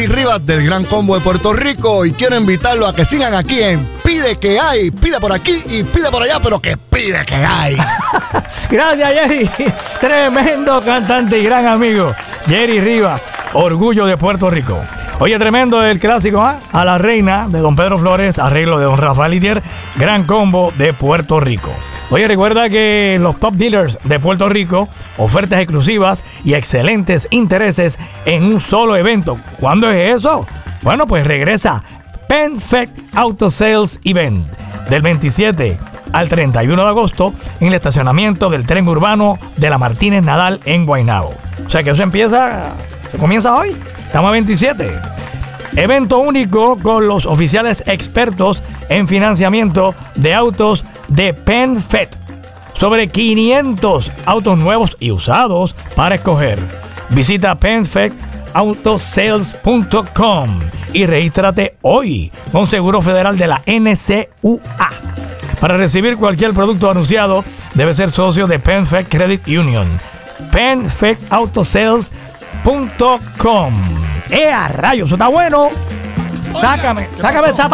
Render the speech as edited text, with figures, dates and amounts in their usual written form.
Rivas del Gran Combo de Puerto Rico y quiero invitarlo a que sigan aquí en Pide que hay. Pide por aquí y pide por allá, pero que pide que hay. Gracias, Jerry. Tremendo cantante y gran amigo. Jerry Rivas, orgullo de Puerto Rico. Oye, tremendo el clásico, ¿eh? A la reina de Don Pedro Flores, arreglo de Don Rafael Itier, Gran Combo de Puerto Rico. Oye, recuerda que los top dealers de Puerto Rico, ofertas exclusivas y excelentes intereses en un solo evento. ¿Cuándo es eso? Bueno, pues regresa Perfect Auto Sales Event del 27 al 31 de agosto en el estacionamiento del tren urbano de la Martínez Nadal en Guaynabo. O sea que eso comienza hoy. Estamos a 27. Evento único con los oficiales expertos en financiamiento de autos de PenFed. Sobre 500 autos nuevos y usados para escoger. Visita PenFedAutosales.com y regístrate hoy con Seguro Federal de la NCUA. Para recibir cualquier producto anunciado, debe ser socio de PenFed Credit Union. PenFedAutosales.com. ¡A rayos! ¡Eso está bueno! Sácame esa